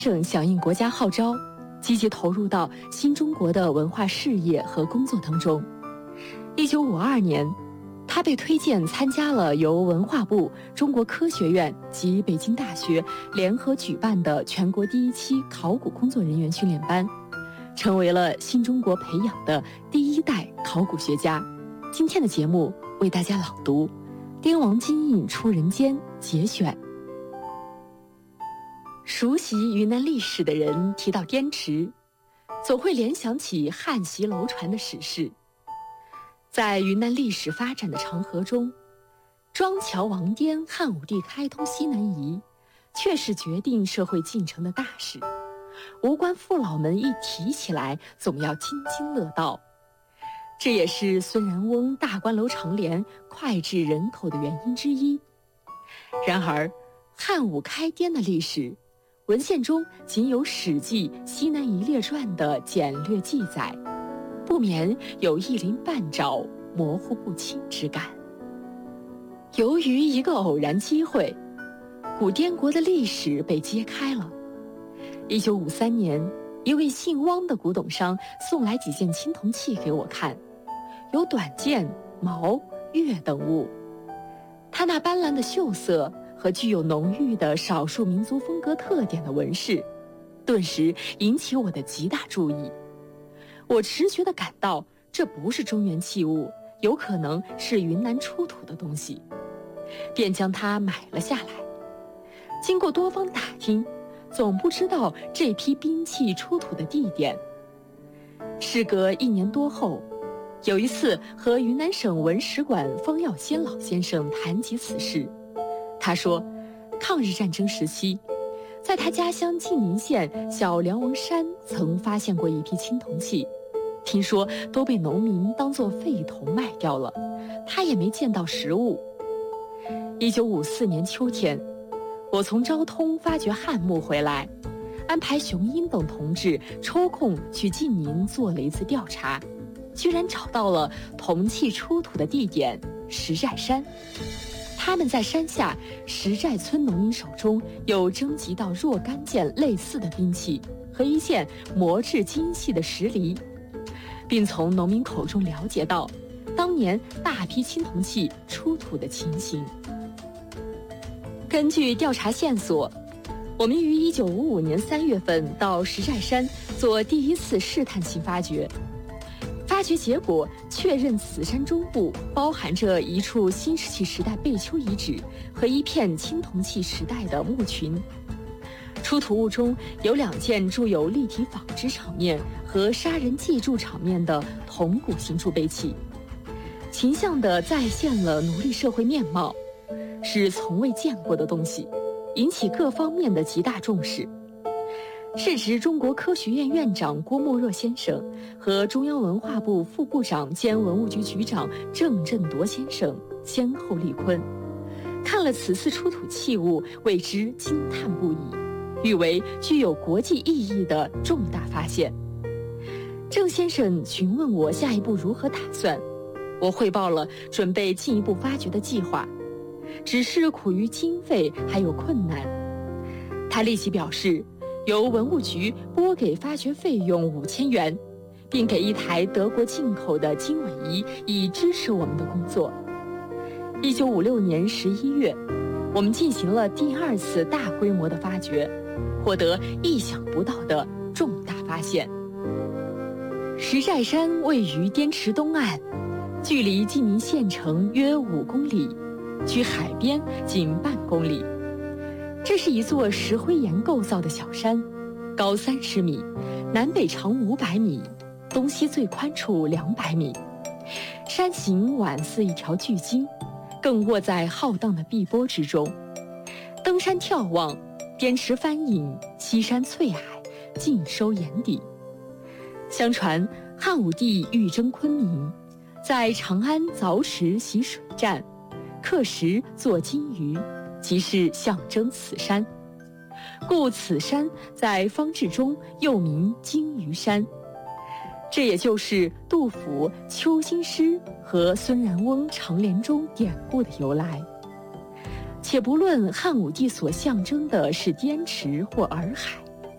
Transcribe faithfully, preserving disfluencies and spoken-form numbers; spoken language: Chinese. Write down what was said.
正响应国家号召，积极投入到新中国的文化事业和工作当中。一九五二年，他被推荐参加了由文化部、中国科学院及北京大学联合举办的全国第一期考古工作人员训练班，成为了新中国培养的第一代考古学家。今天的节目为大家朗读《滇王金印出人间》节选。熟悉云南历史的人提到滇池，总会联想起汉袭楼船的史事。在云南历史发展的长河中，庄桥王滇汉武帝开通西南夷，却是决定社会进程的大事。无关父老们一提起来，总要津津乐道。这也是孙然翁大观楼长联脍炙人口的原因之一。然而，汉武开滇的历史，文献中仅有《史记·西南夷列传》的简略记载，不免有一鳞半爪、模糊不清之感。由于一个偶然机会，古滇国的历史被揭开了。一九五三年，一位姓汪的古董商送来几件青铜器给我看，有短剑、矛、钺等物。他那斑斓的锈色和具有浓郁的少数民族风格特点的纹饰，顿时引起我的极大注意。我直觉地感到这不是中原器物，有可能是云南出土的东西，便将它买了下来。经过多方打听，总不知道这批兵器出土的地点。事隔一年多后，有一次和云南省文史馆方耀先老先生谈及此事，他说，抗日战争时期，在他家乡晋宁县小梁王山曾发现过一批青铜器，听说都被农民当作废铜卖掉了，他也没见到实物。一九五四年秋天，我从昭通发掘汉墓回来，安排熊英等同志抽空去晋宁做了一次调查，居然找到了铜器出土的地点石寨山。他们在山下石寨村农民手中有征集到若干件类似的兵器和一件磨制精细的石犁，并从农民口中了解到当年大批青铜器出土的情形。根据调查线索，我们于一九五五年三月份到石寨山做第一次试探性发掘。发掘结果确认，此山中部包含着一处新石器时代贝丘遗址和一片青铜器时代的墓群。出土物中有两件铸有立体纺织场面和杀人祭柱场面的铜骨形铸贝器，形象地再现了奴隶社会面貌，是从未见过的东西，引起各方面的极大重视。是指中国科学院院长郭沫若先生和中央文化部副部长兼文物局局长郑振铎先生先后力坤，看了此次出土器物，为之惊叹不已，誉为具有国际意义的重大发现。郑先生询问我下一步如何打算，我汇报了准备进一步发掘的计划，只是苦于经费还有困难。他立即表示，由文物局拨给发掘费用五千元，并给一台德国进口的经纬仪，以支持我们的工作。一九五六年十一月，我们进行了第二次大规模的发掘，获得意想不到的重大发现。石寨山位于滇池东岸，距离晋宁县城约五公里，距海边仅半公里。这是一座石灰岩构造的小山，高三十米，南北长五百米，东西最宽处两百米。山形宛似一条巨鲸，更卧在浩荡的碧波之中。登山眺望，滇池翻影，西山翠霭，尽收眼底。相传汉武帝欲征昆明，在长安凿石习水战，刻石作金鱼，即是象征此山，故此山在方志中又名金鱼山。这也就是杜甫《秋兴诗》和孙然翁长联中典故的由来。且不论汉武帝所象征的是滇池或洱海，